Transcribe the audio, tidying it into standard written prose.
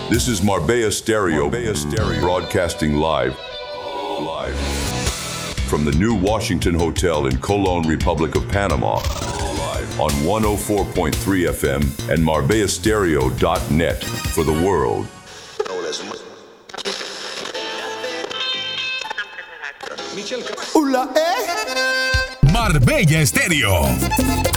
This is Marbella Stereo, broadcasting live from the new Washington Hotel in Colón, Republic of Panama, on 104.3 FM and MarbellaStereo.net for the world. Marbella Stereo.